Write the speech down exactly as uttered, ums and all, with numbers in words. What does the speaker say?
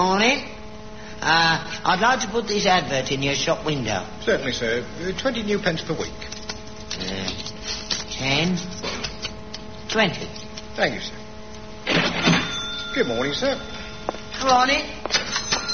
Morning. Uh, I'd like to put this advert in your shop window. Certainly, sir. Uh, twenty new pence per week. Uh, ten. Twenty. Thank you, sir. Good morning, sir. Morning.